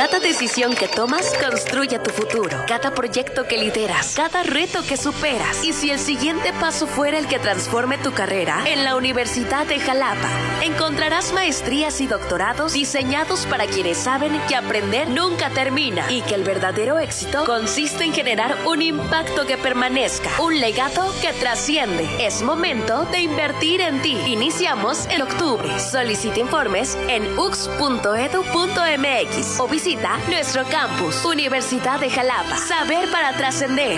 Cada decisión que tomas construye tu futuro. Cada proyecto que lideras, cada reto que superas. Y si el siguiente paso fuera el que transforme tu carrera, en la Universidad de Jalapa encontrarás maestrías y doctorados diseñados para quienes saben que aprender nunca termina y que el verdadero éxito consiste en generar un impacto que permanezca, un legado que trasciende. Es momento de invertir en ti. Iniciamos en octubre. Solicita informes en ux.edu.mx o visita nuestro campus, Universidad de Jalapa. Saber para trascender.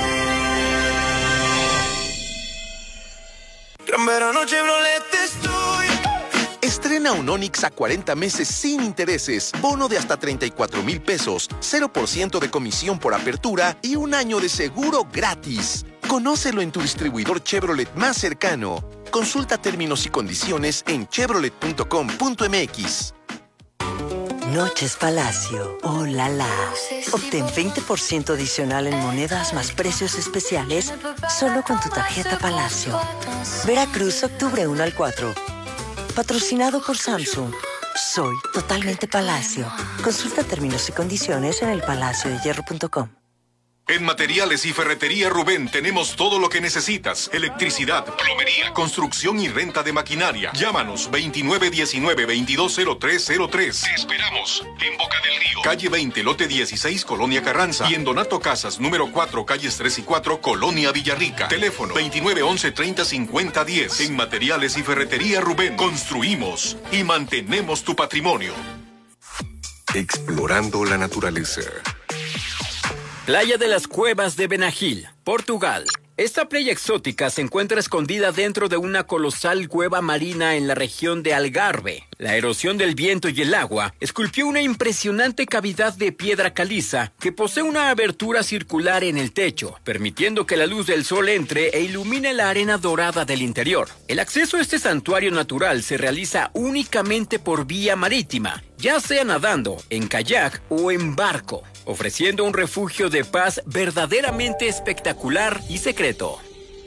Gran verano Chevrolet estoy. Estrena un Onix a 40 meses sin intereses, bono de hasta 34,000 pesos, 0% de comisión por apertura y un año de seguro gratis. Conócelo en tu distribuidor Chevrolet más cercano. Consulta términos y condiciones en chevrolet.com.mx. Noches Palacio. ¡Oh, la, la! Obtén 20% adicional en monedas más precios especiales solo con tu tarjeta Palacio. Veracruz, octubre 1 al 4. Patrocinado por Samsung. Soy totalmente Palacio. Consulta términos y condiciones en elpalaciodehierro.com. En Materiales y Ferretería Rubén tenemos todo lo que necesitas. Electricidad, plomería, construcción y renta de maquinaria. Llámanos 2919-220303. Te esperamos en Boca del Río, calle 20, lote 16, Colonia Carranza. Y en Donato Casas, número 4, calles 3 y 4, Colonia Villarrica. Teléfono 2911-305010. En Materiales y Ferretería Rubén construimos y mantenemos tu patrimonio. Explorando la naturaleza. Playa de las Cuevas de Benagil, Portugal. Esta playa exótica se encuentra escondida dentro de una colosal cueva marina en la región de Algarve. La erosión del viento y el agua esculpió una impresionante cavidad de piedra caliza que posee una abertura circular en el techo, permitiendo que la luz del sol entre e ilumine la arena dorada del interior. El acceso a este santuario natural se realiza únicamente por vía marítima, ya sea nadando, en kayak o en barco, ofreciendo un refugio de paz verdaderamente espectacular y secreto.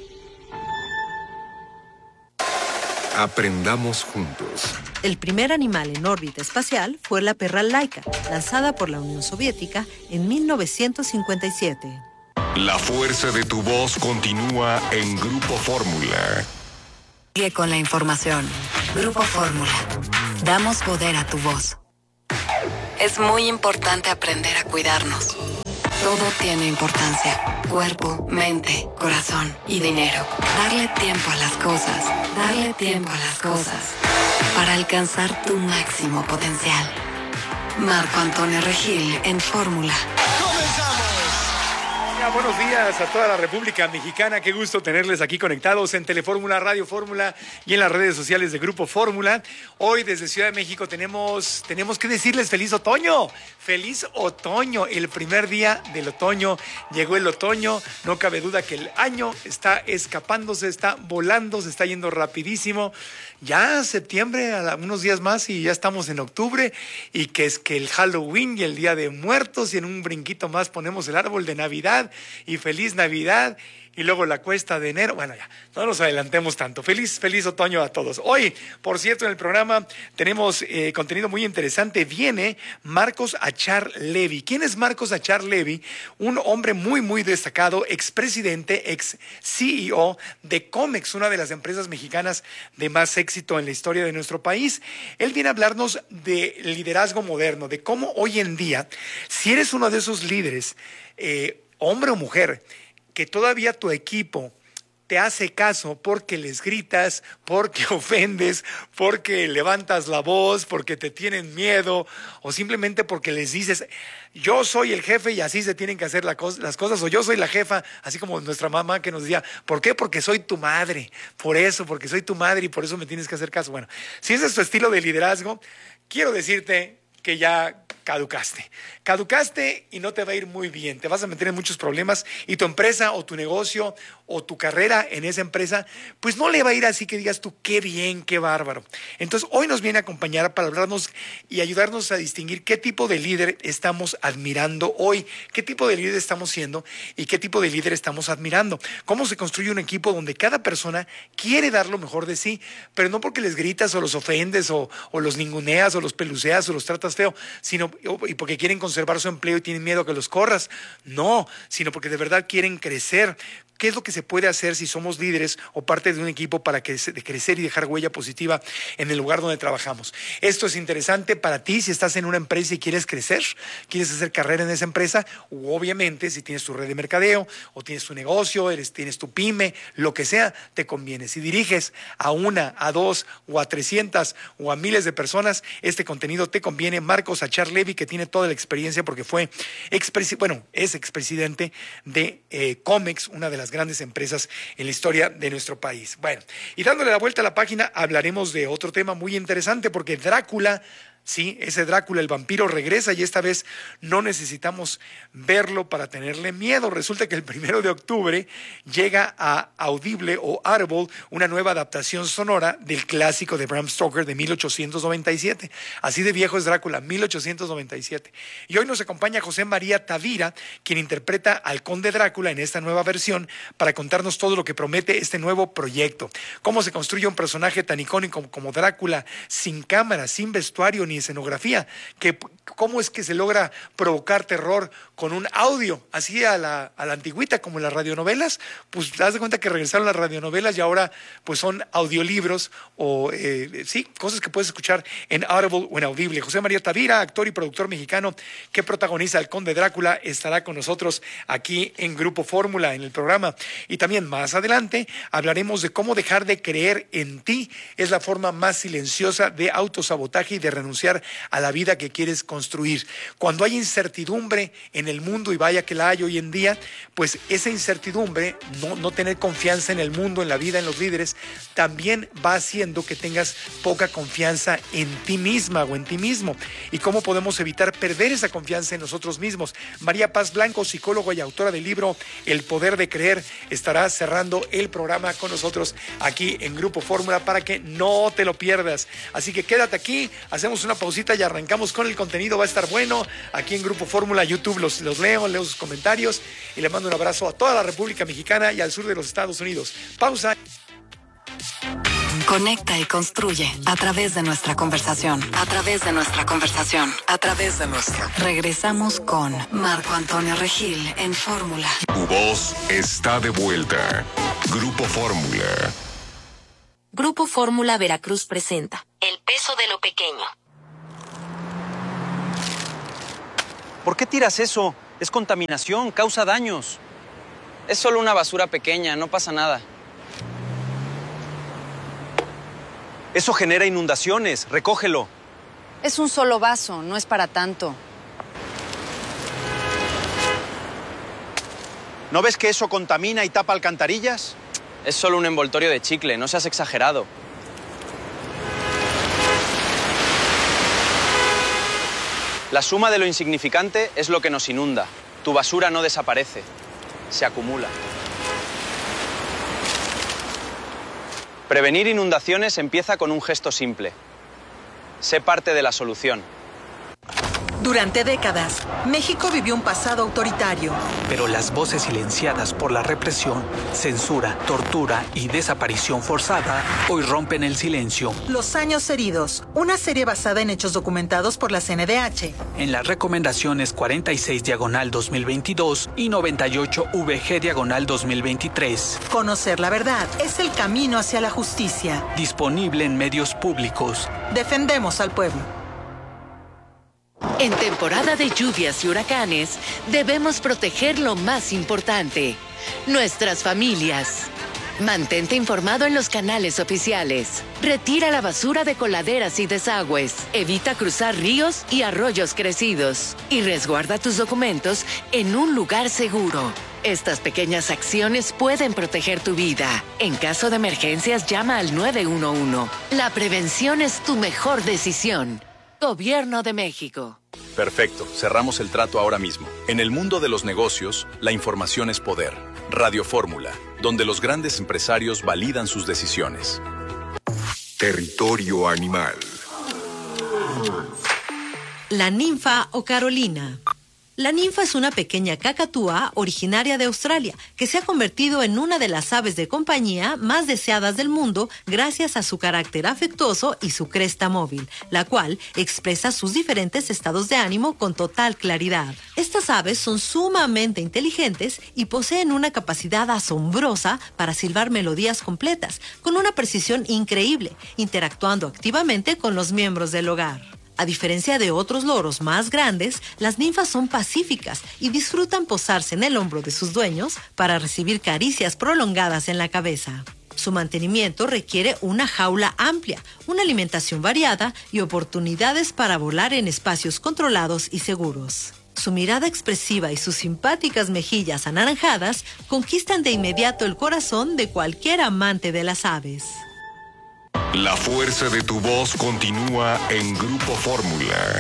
Aprendamos juntos. El primer animal en órbita espacial fue la perra Laika, lanzada por la Unión Soviética en 1957. La fuerza de tu voz continúa en Grupo Fórmula. Sigue con la información. Grupo Fórmula. Damos poder a tu voz. Es muy importante aprender a cuidarnos. Todo tiene importancia. Cuerpo, mente, corazón y dinero. Darle tiempo a las cosas. Darle tiempo a las cosas. Para alcanzar tu máximo potencial. Marco Antonio Regil en Fórmula. Buenos días a toda la República Mexicana. Qué gusto tenerles aquí conectados en Telefórmula, Radio Fórmula y en las redes sociales de Grupo Fórmula. Hoy desde Ciudad de México tenemos que decirles feliz otoño. Feliz otoño, el primer día del otoño. Llegó el otoño, no cabe duda que el año está escapándose, está volando, se está yendo rapidísimo. Ya septiembre, unos días más y ya estamos en octubre, y que es que el Halloween y el Día de Muertos, y en un brinquito más ponemos el árbol de Navidad y feliz Navidad, y luego la cuesta de enero. Bueno, ya, no nos adelantemos tanto. Feliz otoño a todos. Hoy, por cierto, en el programa tenemos contenido muy interesante. Viene Marcos Achar Levy. ¿Quién es Marcos Achar Levy? Un hombre muy, muy destacado, expresidente, ex CEO de Comex, una de las empresas mexicanas de más éxito en la historia de nuestro país. Él viene a hablarnos de liderazgo moderno, de cómo hoy en día, si eres uno de esos líderes, hombre o mujer, que todavía tu equipo te hace caso porque les gritas, porque ofendes, porque levantas la voz, porque te tienen miedo, o simplemente porque les dices, yo soy el jefe y así se tienen que hacer las cosas, o yo soy la jefa, así como nuestra mamá que nos decía, ¿por qué? Porque soy tu madre, porque soy tu madre y por eso me tienes que hacer caso. Bueno, si ese es tu estilo de liderazgo, quiero decirte que ya caducaste y no te va a ir muy bien, te vas a meter en muchos problemas, y tu empresa o tu negocio o tu carrera en esa empresa, pues no le va a ir así que digas tú, qué bien, qué bárbaro. Entonces hoy nos viene a acompañar para hablarnos y ayudarnos a distinguir qué tipo de líder estamos admirando hoy, qué tipo de líder estamos siendo y qué tipo de líder estamos admirando, cómo se construye un equipo donde cada persona quiere dar lo mejor de sí, pero no porque les gritas o los ofendes o los ninguneas o los peluceas o los tratas feo, sino y porque quieren conservar su empleo y tienen miedo a que los corras. No, sino porque de verdad quieren crecer. ¿Qué es lo que se puede hacer si somos líderes o parte de un equipo para crecer y dejar huella positiva en el lugar donde trabajamos? Esto es interesante para ti si estás en una empresa y quieres crecer, quieres hacer carrera en esa empresa, o obviamente si tienes tu red de mercadeo o tienes tu negocio, tienes tu pyme, lo que sea, te conviene. Si diriges a 1, a 2 o a 300 o a miles de personas, este contenido te conviene. Marcos Achar Levy, que tiene toda la experiencia porque fue es expresidente de Comex, una de las grandes empresas en la historia de nuestro país. Bueno, y dándole la vuelta a la página, hablaremos de otro tema muy interesante, porque Drácula, sí, ese Drácula, el vampiro, regresa, y esta vez no necesitamos verlo para tenerle miedo. Resulta que el 1 de octubre llega a Audible o Audible una nueva adaptación sonora del clásico de Bram Stoker de 1897. Así de viejo es Drácula, 1897. Y hoy nos acompaña José María Tavira, quien interpreta al conde Drácula en esta nueva versión, para contarnos todo lo que promete este nuevo proyecto. Cómo se construye un personaje tan icónico como Drácula, sin cámara, sin vestuario ni escenografía, cómo es que se logra provocar terror con un audio, así a la antigüita, como en las radionovelas. Pues te das de cuenta que regresaron las radionovelas y ahora pues son audiolibros o cosas que puedes escuchar en Audible o en Audible. José María Tavira, actor y productor mexicano que protagoniza al conde Drácula, estará con nosotros aquí en Grupo Fórmula, en el programa. Y también más adelante hablaremos de cómo dejar de creer en ti es la forma más silenciosa de autosabotaje y de renunciar a la vida que quieres construir. Cuando hay incertidumbre en el mundo, y vaya que la hay hoy en día, pues esa incertidumbre, no tener confianza en el mundo, en la vida, en los líderes, también va haciendo que tengas poca confianza en ti misma o en ti mismo. ¿Y cómo podemos evitar perder esa confianza en nosotros mismos? María Paz Blanco, psicóloga y autora del libro El Poder de Creer, estará cerrando el programa con nosotros aquí en Grupo Fórmula para que no te lo pierdas. Así que quédate aquí, hacemos una pausita y arrancamos con el contenido. Va a estar bueno aquí en Grupo Fórmula. YouTube los leo sus comentarios y le mando un abrazo a toda la República Mexicana y al sur de los Estados Unidos. Pausa. Conecta y construye a través de nuestra conversación. Regresamos con Marco Antonio Regil en Fórmula. Tu voz está de vuelta. Grupo Fórmula. Grupo Fórmula Veracruz presenta El peso de lo pequeño. ¿Por qué tiras eso? Es contaminación, causa daños. Es solo una basura pequeña, no pasa nada. Eso genera inundaciones, recógelo. Es un solo vaso, no es para tanto. ¿No ves que eso contamina y tapa alcantarillas? Es solo un envoltorio de chicle, no seas exagerado. La suma de lo insignificante es lo que nos inunda. Tu basura no desaparece, se acumula. Prevenir inundaciones empieza con un gesto simple. Sé parte de la solución. Durante décadas, México vivió un pasado autoritario. Pero las voces silenciadas por la represión, censura, tortura y desaparición forzada hoy rompen el silencio. Los años heridos, una serie basada en hechos documentados por la CNDH. En las recomendaciones 46/2022 y 98VG/2023. Conocer la verdad es el camino hacia la justicia. Disponible en medios públicos. Defendemos al pueblo. En temporada de lluvias y huracanes, debemos proteger lo más importante, nuestras familias. Mantente informado en los canales oficiales. Retira la basura de coladeras y desagües. Evita cruzar ríos y arroyos crecidos. Y resguarda tus documentos en un lugar seguro. Estas pequeñas acciones pueden proteger tu vida. En caso de emergencias, llama al 911. La prevención es tu mejor decisión. Gobierno de México. Perfecto, cerramos el trato ahora mismo. En el mundo de los negocios, la información es poder. Radio Fórmula, donde los grandes empresarios validan sus decisiones. Territorio animal. La ninfa o Carolina. La ninfa es una pequeña cacatúa originaria de Australia que se ha convertido en una de las aves de compañía más deseadas del mundo gracias a su carácter afectuoso y su cresta móvil, la cual expresa sus diferentes estados de ánimo con total claridad. Estas aves son sumamente inteligentes y poseen una capacidad asombrosa para silbar melodías completas, con una precisión increíble, interactuando activamente con los miembros del hogar. A diferencia de otros loros más grandes, las ninfas son pacíficas y disfrutan posarse en el hombro de sus dueños para recibir caricias prolongadas en la cabeza. Su mantenimiento requiere una jaula amplia, una alimentación variada y oportunidades para volar en espacios controlados y seguros. Su mirada expresiva y sus simpáticas mejillas anaranjadas conquistan de inmediato el corazón de cualquier amante de las aves. La fuerza de tu voz continúa en Grupo Fórmula.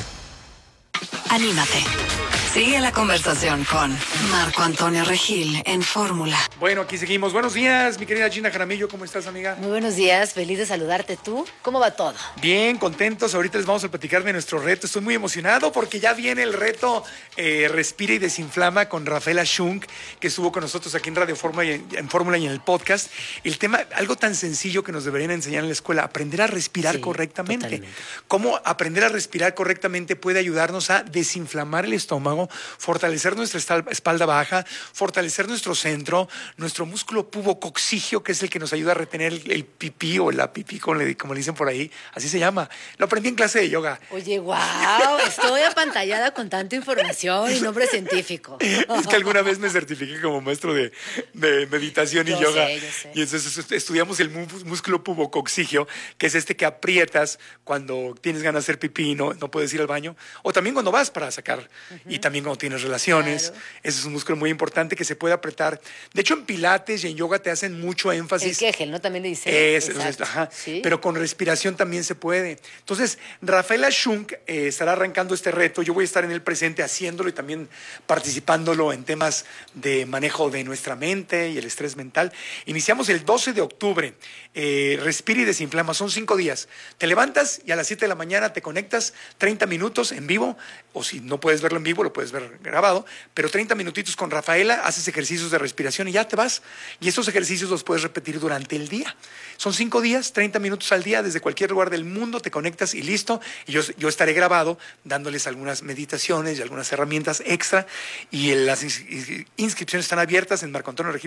Anímate. Sigue la conversación con Marco Antonio Regil en Fórmula. Bueno, aquí seguimos. Buenos días, mi querida Gina Jaramillo. ¿Cómo estás, amiga? Muy buenos días. Feliz de saludarte. ¿Tú? ¿Cómo va todo? Bien, contentos. Ahorita les vamos a platicar de nuestro reto. Estoy muy emocionado porque ya viene el reto Respira y Desinflama con Rafaela Shunk, que estuvo con nosotros aquí en Radio Fórmula y en el podcast. El tema, algo tan sencillo que nos deberían enseñar en la escuela, aprender a respirar correctamente. Totalmente. Cómo aprender a respirar correctamente puede ayudarnos a desinflamar el estómago, fortalecer nuestra espalda baja, fortalecer nuestro centro, nuestro músculo pubococcígeo, que es el que nos ayuda a retener el pipí o la pipí, como le dicen por ahí, así se llama. Lo aprendí en clase de yoga. Oye, wow, estoy apantallada con tanta información y nombre científico. Es que alguna vez me certifiqué como maestro de meditación y yoga. Yo sé. Y entonces estudiamos el músculo pubococcígeo, que es este que aprietas cuando tienes ganas de hacer pipí y no puedes ir al baño, o también cuando vas para sacar, y también cuando tienes relaciones. Claro. Ese es un músculo muy importante que se puede apretar. De hecho, en pilates y en yoga te hacen mucho énfasis. El Kegel, ¿no? También le dicen. Ajá. ¿Sí? Pero con respiración también se puede. Entonces, Rafaela Shunk estará arrancando este reto. Yo voy a estar en el presente haciéndolo y también participándolo en temas de manejo de nuestra mente y el estrés mental. Iniciamos el 12 de octubre. Respira y Desinflama. Son 5 días. Te levantas y a las 7 de la mañana te conectas 30 minutos en vivo, o si no puedes verlo en vivo, lo puedes ver grabado, pero 30 minutitos con Rafaela, haces ejercicios de respiración y ya te vas. Y estos ejercicios los puedes repetir durante el día. Son 5 días, 30 minutos al día, desde cualquier lugar del mundo, te conectas y listo. Y yo estaré grabado dándoles algunas meditaciones y algunas herramientas extra. Y las inscripciones están abiertas en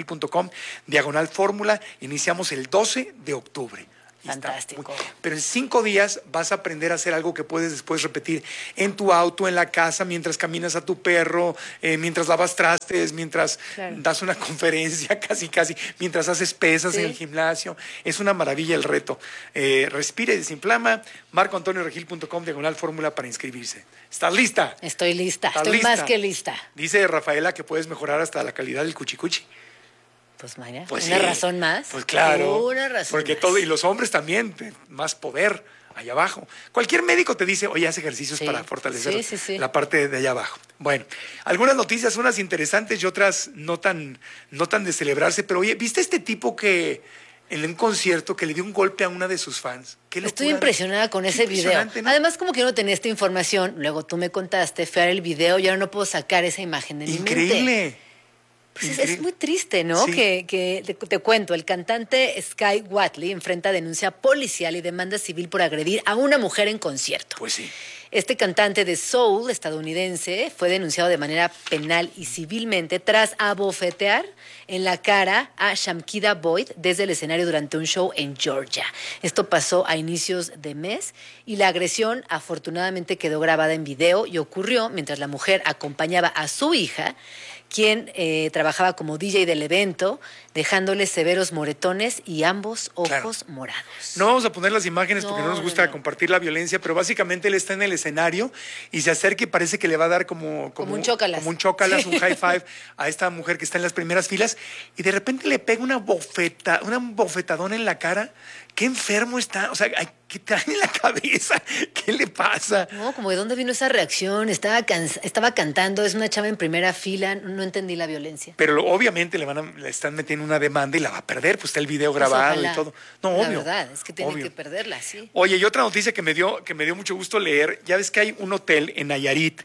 marcoantonioregil.com/fórmula. Iniciamos el 12 de octubre. Fantástico. Pero en 5 días vas a aprender a hacer algo que puedes después repetir en tu auto, en la casa, mientras caminas a tu perro, mientras lavas trastes, mientras das una conferencia, casi, mientras haces pesas en el gimnasio. Es una maravilla el reto. Respira y Desinflama, marcoantonioregil.com/fórmula para inscribirse. ¿Estás lista? Estoy lista. Estoy más que lista. Dice Rafaela que puedes mejorar hasta la calidad del cuchicuchi. Pues Maya, pues una sí, razón más. Pues claro. Una razón porque más. Todo, y los hombres también, más poder allá abajo. Cualquier médico te dice, oye, haz ejercicios para fortalecer la parte de allá abajo. Bueno, algunas noticias, unas interesantes y otras no tan de celebrarse, pero oye, ¿viste este tipo que en un concierto que le dio un golpe a una de sus fans? Estoy impresionada con ese video. ¿No? Además, como que yo no tenía esta información, luego tú me contaste, fui a ver el video y ahora no puedo sacar esa imagen de mi mente. Increíble. Pues es muy triste, ¿no? Sí. Que te cuento, el cantante Sky Watley enfrenta denuncia policial y demanda civil por agredir a una mujer en concierto. Pues sí. Este cantante de soul estadounidense fue denunciado de manera penal y civilmente tras abofetear en la cara a Shamkida Boyd desde el escenario durante un show en Georgia. Esto pasó a inicios de mes y la agresión afortunadamente quedó grabada en video y ocurrió mientras la mujer acompañaba a su hija, quien trabajaba como DJ del evento, dejándole severos moretones y ambos ojos morados. No vamos a poner las imágenes porque no nos gusta compartir la violencia, pero básicamente él está en el escenario y se acerca y parece que le va a dar como un chócalas. Como un chócalas, un high five a esta mujer que está en las primeras filas y de repente le pega un bofetadón en la cara qué enfermo está, o sea, ¿qué trae en la cabeza? ¿Qué le pasa? No, como de dónde vino esa reacción, estaba cantando, es una chava en primera fila, no entendí la violencia. Pero obviamente le están metiendo una demanda y la va a perder, pues está el video grabado y todo. No, obvio. La verdad, es que tiene que perderla, sí. Oye, y otra noticia que me dio mucho gusto leer, ya ves que hay un hotel en Nayarit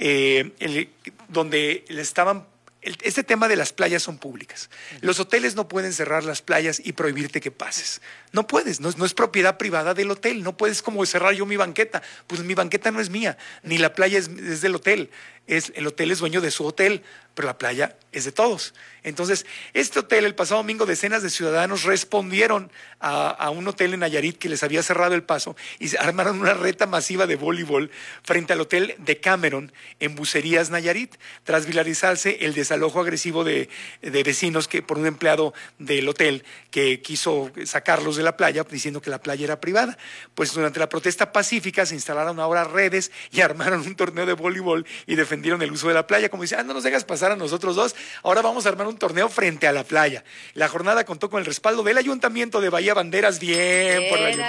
donde le estaban... Este tema de las playas son públicas. Los hoteles no pueden cerrar las playas y prohibirte que pases. No puedes, no es propiedad privada del hotel. No puedes como cerrar yo mi banqueta. Pues mi banqueta no es mía, ni la playa es del hotel. El hotel es dueño de su hotel, pero la playa es de todos. Entonces, este hotel, el pasado domingo, decenas de ciudadanos respondieron a un hotel en Nayarit que les había cerrado el paso y se armaron una reta masiva de voleibol frente al hotel de Cameron en Bucerías, Nayarit, tras viralizarse el desalojo agresivo de vecinos por un empleado del hotel que quiso sacarlos de la playa diciendo que la playa era privada. Pues durante la protesta pacífica se instalaron ahora redes y armaron un torneo de voleibol y defendieron el uso de la playa, como dicen, no nos dejas pasar a nosotros dos, ahora vamos a armar un torneo frente a la playa. La jornada contó con el respaldo del Ayuntamiento de Bahía Banderas, bien por el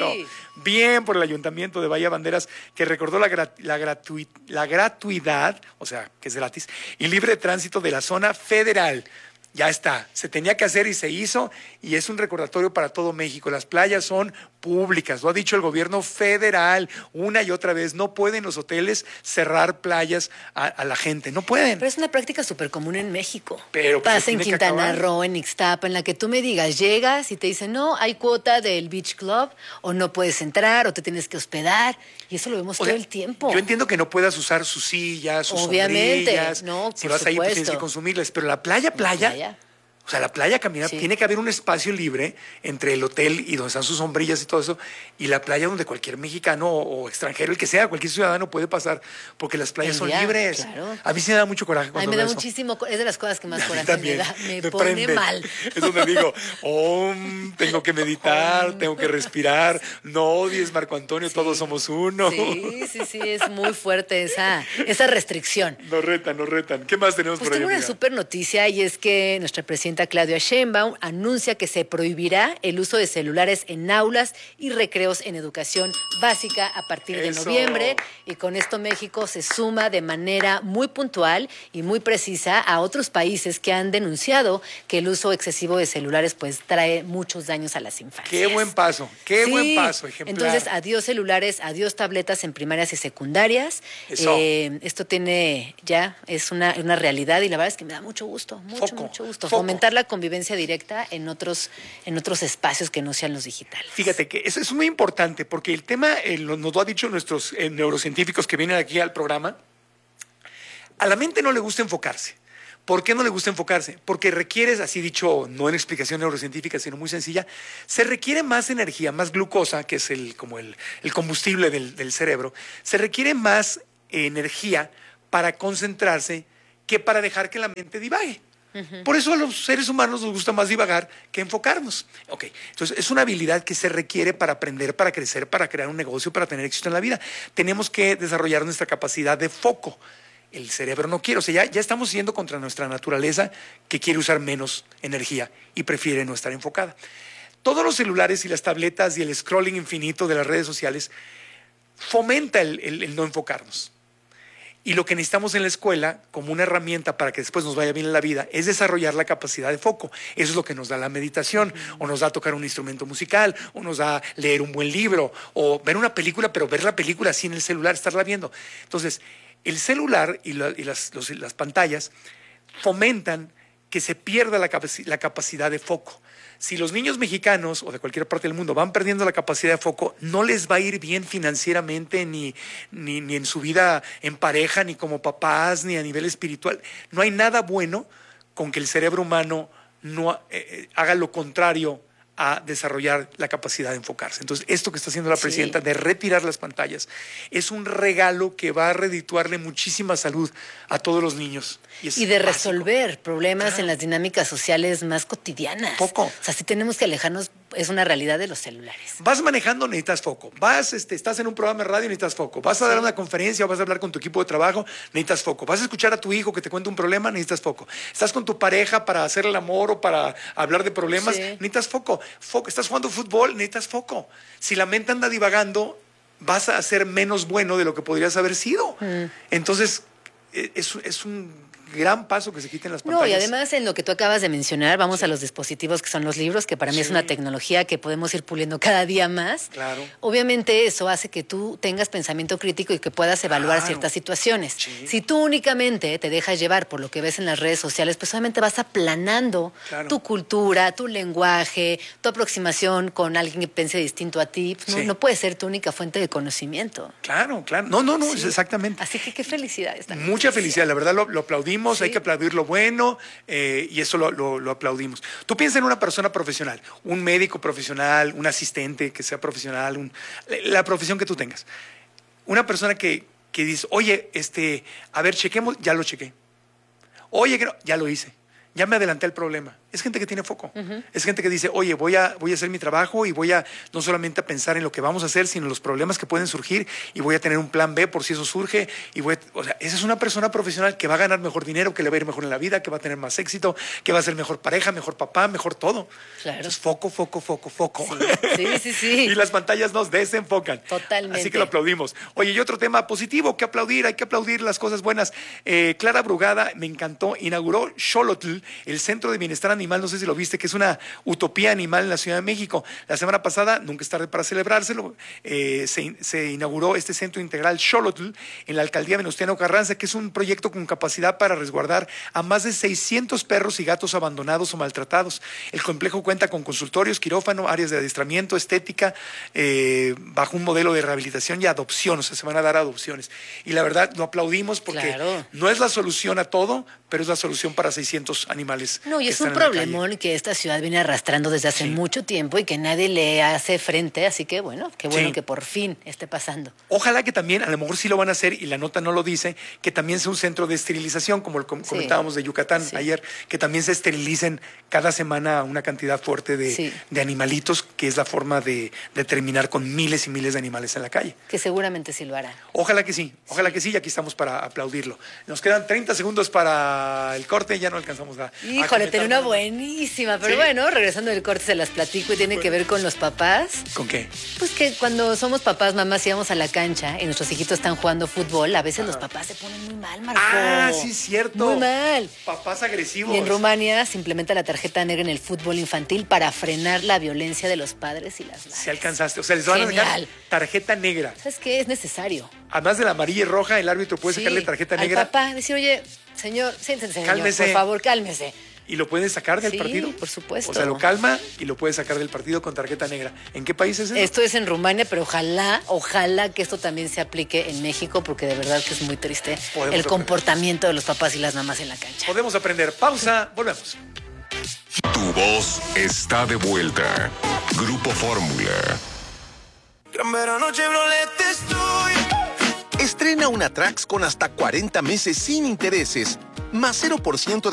Ayuntamiento de Bahía Banderas, que recordó la gratuidad, o sea, que es gratis, y libre tránsito de la zona federal. Ya está, se tenía que hacer y se hizo, y es un recordatorio para todo México. Las playas son públicas, lo ha dicho el gobierno federal una y otra vez. No pueden los hoteles cerrar playas a la gente, no pueden. Pero es una práctica súper común en México. Pero pues, pasa en Quintana Roo, en Ixtapa, en la que tú me digas, llegas y te dicen, no, hay cuota del Beach Club, o no puedes entrar, o te tienes que hospedar, y eso lo vemos todo el tiempo. Yo entiendo que no puedas usar sus sillas, sus sombrillas, no, si vas ahí pues tienes que consumirlas, pero la playa. O sea, la playa caminar, tiene que haber un espacio libre entre el hotel y donde están sus sombrillas y todo eso, y la playa donde cualquier mexicano o extranjero, el que sea, cualquier ciudadano puede pasar, porque las playas son libres. Claro. A mí sí me da mucho coraje cuando a mí me da eso. muchísimo, es de las cosas que más coraje me da, me pone prende. mal. Es donde digo, tengo que meditar, tengo que respirar, no odies, Marco Antonio, todos somos uno. Sí, es muy fuerte esa restricción. Nos retan. ¿Qué más tenemos por ahí? Tengo una súper noticia, y es que nuestra presidenta Claudia Sheinbaum anuncia que se prohibirá el uso de celulares en aulas y recreos en educación básica a partir de noviembre, y con esto México se suma de manera muy puntual y muy precisa a otros países que han denunciado que el uso excesivo de celulares pues trae muchos daños a las infancias. Qué buen paso, ejemplar. Entonces, adiós celulares, adiós tabletas en primarias y secundarias. Esto es una realidad, y la verdad es que me da mucho gusto, mucho gusto. Fomentar la convivencia directa en otros espacios que no sean los digitales. Fíjate que eso es muy importante, porque el tema, nos lo ha dicho nuestros neurocientíficos que vienen aquí al programa, a la mente no le gusta enfocarse. ¿Por qué no le gusta enfocarse? Porque requieres, así dicho, no en explicación neurocientífica, sino muy sencilla, se requiere más energía, más glucosa, que es como el combustible del cerebro, se requiere más energía para concentrarse que para dejar que la mente divague. Por eso a los seres humanos nos gusta más divagar que enfocarnos. Entonces es una habilidad que se requiere para aprender, para crecer, para crear un negocio, para tener éxito en la vida. Tenemos que desarrollar nuestra capacidad de foco. El cerebro no quiere, ya estamos yendo contra nuestra naturaleza, que quiere usar menos energía y prefiere no estar enfocada. Todos los celulares y las tabletas y el scrolling infinito de las redes sociales fomenta el no enfocarnos. Y lo que necesitamos en la escuela, como una herramienta para que después nos vaya bien en la vida, es desarrollar la capacidad de foco. Eso es lo que nos da la meditación, o nos da tocar un instrumento musical, o nos da leer un buen libro, o ver una película, pero ver la película así en el celular, estarla viendo. Entonces, el celular y las pantallas fomentan que se pierda la capacidad de foco. Si los niños mexicanos o de cualquier parte del mundo van perdiendo la capacidad de foco, no les va a ir bien financieramente, ni en su vida en pareja, ni como papás, ni a nivel espiritual. No hay nada bueno con que el cerebro humano no haga lo contrario a desarrollar la capacidad de enfocarse. Entonces, esto que está haciendo la presidenta de retirar las pantallas es un regalo que va a redituarle muchísima salud a todos los niños. Y de resolver problemas en las dinámicas sociales más cotidianas. O sea, sí tenemos que alejarnos es una realidad de los celulares. Vas manejando, necesitas foco. Estás en un programa de radio, necesitas foco. Vas a dar una conferencia o vas a hablar con tu equipo de trabajo, necesitas foco. Vas a escuchar a tu hijo que te cuenta un problema, necesitas foco. Estás con tu pareja para hacer el amor o para hablar de problemas, necesitas foco. Estás jugando fútbol, necesitas foco. Si la mente anda divagando, vas a ser menos bueno de lo que podrías haber sido. Entonces, es un gran paso que se quiten las pantallas. No, y además en lo que tú acabas de mencionar, vamos a los dispositivos que son los libros, que para mí es una tecnología que podemos ir puliendo cada día más. Claro. Obviamente eso hace que tú tengas pensamiento crítico y que puedas evaluar ciertas situaciones. Si tú únicamente te dejas llevar por lo que ves en las redes sociales, pues obviamente vas aplanando tu cultura, tu lenguaje, tu aproximación con alguien que piense distinto a ti. Pues no puede ser tu única fuente de conocimiento. Claro. No, exactamente. Así que qué felicidad. Mucha felicidad, la verdad lo aplaudimos. Hay que aplaudir lo bueno y eso lo aplaudimos. Tú piensas en una persona profesional, un médico profesional, un asistente que sea profesional, la profesión que tú tengas. Una persona que dice, oye, a ver, chequemos, ya lo chequé. Oye, ya lo hice, ya me adelanté al problema. Es gente que tiene foco. Es gente que dice, oye, voy a hacer mi trabajo y voy a no solamente a pensar en lo que vamos a hacer, sino en los problemas que pueden surgir y voy a tener un plan B por si eso surge. Esa es una persona profesional que va a ganar mejor dinero, que le va a ir mejor en la vida, que va a tener más éxito, que va a ser mejor pareja, mejor papá, mejor todo. Claro. Entonces, foco. Sí. Y las pantallas nos desenfocan. Totalmente. Así que lo aplaudimos. Oye, y otro tema positivo que aplaudir, hay que aplaudir las cosas buenas. Clara Brugada, me encantó, inauguró Xolotl, el Centro de Bienestar Animal, no sé si lo viste, que es una utopía animal en la Ciudad de México. La semana pasada, nunca es tarde para celebrárselo, se inauguró este centro integral Xolotl en la alcaldía Venustiano Carranza, que es un proyecto con capacidad para resguardar a más de 600 perros y gatos abandonados o maltratados. El complejo cuenta con consultorios, quirófano, áreas de adiestramiento, estética, bajo un modelo de rehabilitación y adopción, o sea, se van a dar adopciones. Y la verdad, lo aplaudimos porque no es la solución a todo, pero es la solución para 600 animales. No, y es un problemón que esta ciudad viene arrastrando desde hace mucho tiempo y que nadie le hace frente, así que bueno, qué bueno que por fin esté pasando. Ojalá que también, a lo mejor sí lo van a hacer y la nota no lo dice, que también sea un centro de esterilización, como lo comentábamos de Yucatán ayer, que también se esterilicen cada semana una cantidad fuerte de animalitos, que es la forma de terminar con miles y miles de animales en la calle. Que seguramente sí lo harán. Ojalá que sí, y aquí estamos para aplaudirlo. Nos quedan 30 segundos para el corte, ya no alcanzamos a... Híjole, tenía una buenísima, pero bueno, regresando del corte se las platico y tiene que ver con los papás. ¿Con qué? Pues que cuando somos papás, mamás, íbamos a la cancha y nuestros hijitos están jugando fútbol, a veces los papás se ponen muy mal, Marco. Ah, sí, cierto. Muy mal. Papás agresivos. Y en Rumania se implementa la tarjeta negra en el fútbol infantil para frenar la violencia de los padres y las madres. Si alcanzaste, o sea, les van a sacar tarjeta negra. ¿Sabes qué? Es necesario. Además de la amarilla y roja, el árbitro puede sacarle tarjeta negra. Al papá, decir, oye, señor, siéntense, cálmese, por favor, cálmese. ¿Y lo puede sacar del partido? Por supuesto. O sea, lo calma y lo puede sacar del partido con tarjeta negra. ¿En qué país es eso? Esto es en Rumania, pero ojalá que esto también se aplique en México, porque de verdad que es muy triste el comportamiento de los papás y las mamás en la cancha. Podemos aprender. Pausa, volvemos. Tu voz está de vuelta. Grupo Fórmula. Gran verano Chevrolet estoy. Estrena una Trax con hasta 40 meses sin intereses, más 0% de